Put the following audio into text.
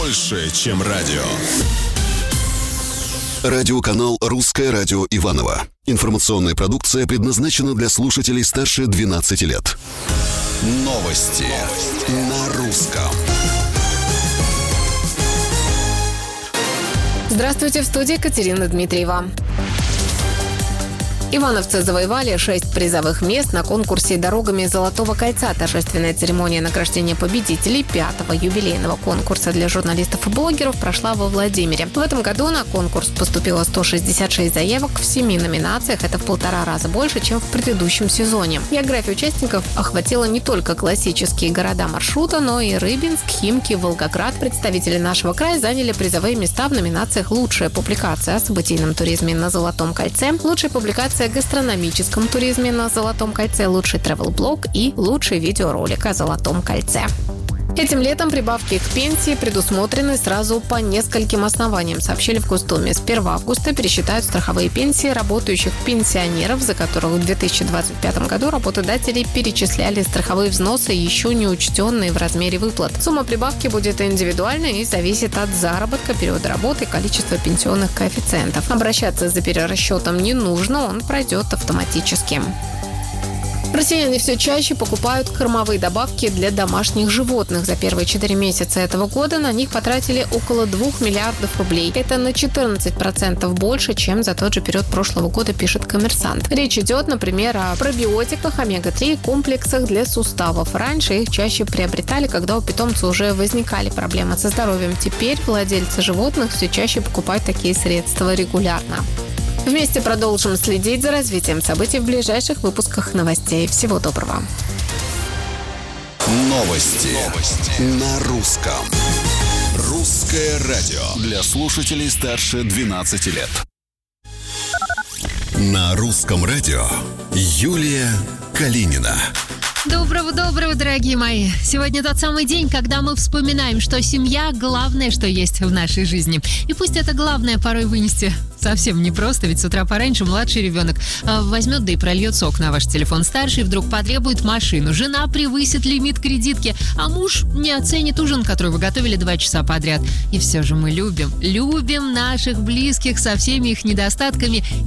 больше, чем радио. Радиоканал «Русское радио Иваново». Информационная продукция предназначена для слушателей старше 12 лет. Новости на русском. Здравствуйте, в студии Катерина Дмитриева. Ивановцы завоевали 6 призовых мест на конкурсе «Дорогами Золотого кольца». Торжественная церемония награждения победителей 5-го юбилейного конкурса для журналистов и блогеров прошла во Владимире. В этом году на конкурс поступило 166 заявок в 7 номинациях. Это в 1,5 раза больше, чем в предыдущем сезоне. География участников охватила не только классические города маршрута, но и Рыбинск, Химки, Волгоград. Представители нашего края заняли призовые места в номинациях «Лучшая публикация о событийном туризме на Золотом кольце», «Лучшая публикация о гастрономическом туризме на Золотом кольце», «Лучший тревел-блог» и «Лучший видеоролик о Золотом кольце». Этим летом прибавки к пенсии предусмотрены сразу по нескольким основаниям, сообщили в Госдуме. С 1 августа пересчитают страховые пенсии работающих пенсионеров, за которых в 2025 году работодатели перечисляли страховые взносы, еще не учтенные в размере выплат. Сумма прибавки будет индивидуальной и зависит от заработка, периода работы и количества пенсионных коэффициентов. Обращаться за перерасчетом не нужно, он пройдет автоматически. Россияне все чаще покупают кормовые добавки для домашних животных. За первые 4 месяца этого года на них потратили около 2 миллиардов рублей. Это на 14% больше, чем за тот же период прошлого года, пишет «Коммерсант». Речь идет, например, о пробиотиках, омега-3 и комплексах для суставов. Раньше их чаще приобретали, когда у питомца уже возникали проблемы со здоровьем. Теперь владельцы животных все чаще покупают такие средства регулярно. Вместе продолжим следить за развитием событий в ближайших выпусках новостей. Всего доброго. Новости на русском. Русское радио для слушателей старше 12 лет. На русском радио Юлия Калинина. Доброго, дорогие мои. Сегодня тот самый день, когда мы вспоминаем, что семья – главное, что есть в нашей жизни. И пусть это главное порой вынести совсем непросто, ведь с утра пораньше младший ребенок возьмет да и прольет сок на ваш телефон. Старший вдруг потребует машину. Жена превысит лимит кредитки, а муж не оценит ужин, который вы готовили 2 часа подряд. И все же мы любим наших близких со всеми их недостатками